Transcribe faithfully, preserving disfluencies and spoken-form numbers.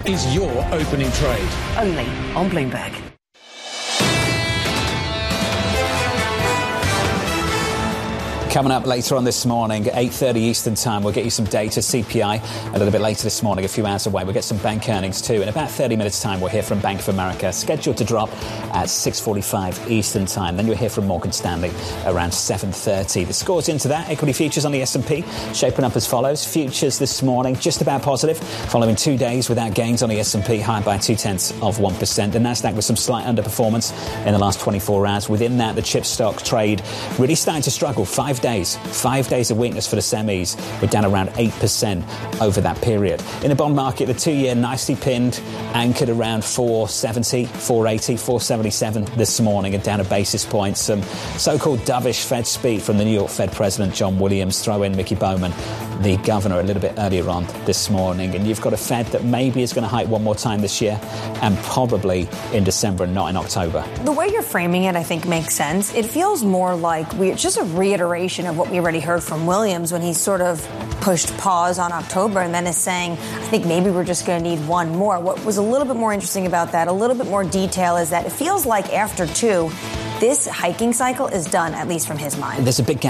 is your opening trade. Only on Bloomberg. Coming up later on this morning, eight thirty Eastern Time, we'll get you some data, C P I, a little bit later this morning, a few hours away. We'll get some bank earnings too. In about thirty minutes' time, we'll hear from Bank of America, scheduled to drop at six forty-five Eastern Time. Then you'll hear from Morgan Stanley around seven thirty. The scores into that, equity futures on the S and P shaping up as follows. Futures this morning, just about positive, following two days without gains on the S and P, higher by two-tenths of one percent. The Nasdaq with some slight underperformance in the last twenty-four hours. Within that, the chip stock trade really starting to struggle. Five days. Five days of weakness for the semis. We're down around eight percent over that period. In the bond market, the two-year nicely pinned, anchored around four seventy, four eighty, four seventy-seven this morning, and down a basis point. Some so-called dovish Fed speak from the New York Fed President John Williams. Throw in Mickey Bowman, the governor, a little bit earlier on this morning. And you've got a Fed that maybe is going to hike one more time this year, and probably in December and not in October. The way you're framing it, I think, makes sense. It feels more like we, it's just a reiteration of what we already heard from Williams when he sort of pushed pause on October and then is saying, I think maybe we're just going to need one more. What was a little bit more interesting about that, a little bit more detail, is that it feels like after two, this hiking cycle is done, at least from his mind. There's a big gap